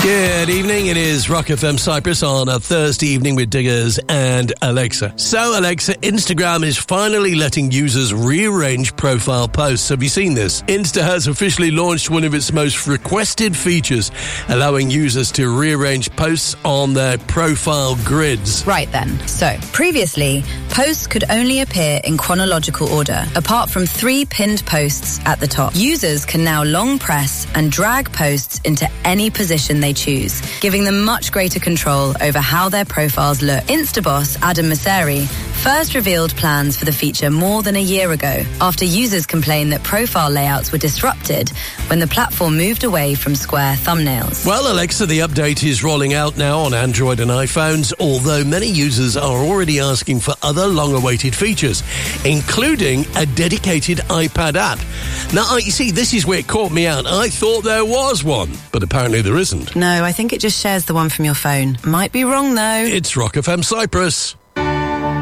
Good evening. It is Rock FM Cyprus on a Thursday evening with Diggers and Alexa. So, Alexa, Instagram is finally letting users rearrange profile posts. Have you seen this? Insta has officially launched one of its most requested features, allowing users to rearrange posts on their profile grids. Right then. So, previously, posts could only appear in chronological order, apart from 3 pinned posts at the top. Users can now long press and drag posts into any position they choose, giving them much greater control over how their profiles look. Insta boss Adam Mosseri first revealed plans for the feature more than a year ago, after users complained that profile layouts were disrupted when the platform moved away from square thumbnails. Well, Alexa, the update is rolling out now on Android and iPhones, although many users are already asking for other long-awaited features, including a dedicated iPad app. Now, you see, this is where it caught me out. I thought there was one, but apparently there isn't. No, I think it just shares the one from your phone. Might be wrong, though. It's Rock FM Cyprus.